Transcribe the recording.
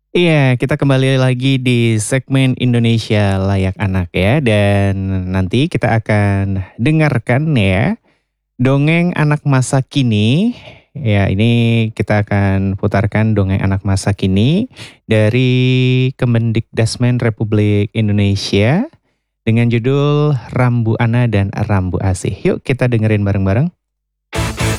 Iya, kita kembali lagi di segmen Indonesia Layak Anak ya, dan nanti kita akan dengarkan ya, dongeng anak masa kini. Ya, ini kita akan putarkan dongeng anak masa kini dari Kemendikbudrismen Republik Indonesia dengan judul Rambu Ana dan Rambu Asih. Yuk kita dengerin bareng-bareng.